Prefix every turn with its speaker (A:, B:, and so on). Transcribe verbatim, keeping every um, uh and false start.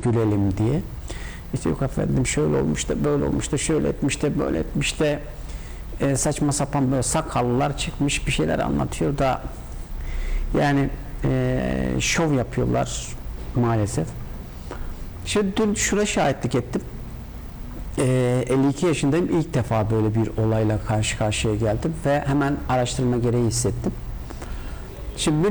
A: gülelim diye. İşte yok efendim şöyle olmuş da böyle olmuş da şöyle etmiş de böyle etmiş de e, saçma sapan böyle sakallılar çıkmış bir şeyler anlatıyor da yani e, şov yapıyorlar maalesef. Şimdi dün şuna şahitlik ettim. E, elli iki yaşındayım. İlk defa böyle bir olayla karşı karşıya geldim ve hemen araştırma gereği hissettim. Şimdi